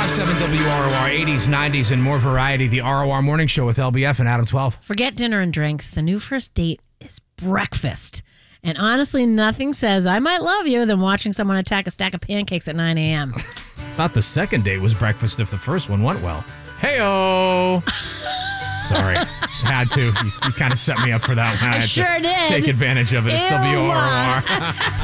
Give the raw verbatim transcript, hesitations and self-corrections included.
five seven W R O R, eighties, nineties, and more variety. The R O R Morning Show with L B F and Adam twelve. Forget dinner and drinks. The new first date is breakfast. And honestly, nothing says I might love you than watching someone attack a stack of pancakes at nine a.m. Thought the second date was breakfast if the first one went well. Hey-o! Sorry. Had to. You, you kind of set me up for that one. I, I had sure to did. Take advantage of it. It's Ew. W R O R.